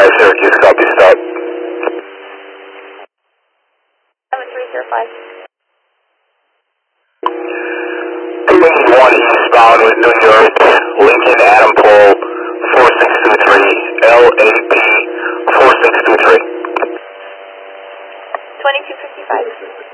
Syracuse, copy, stop. 7305. 281 eastbound with New York, Lincoln Adam Pole, 4623, LAP 4623. 2255.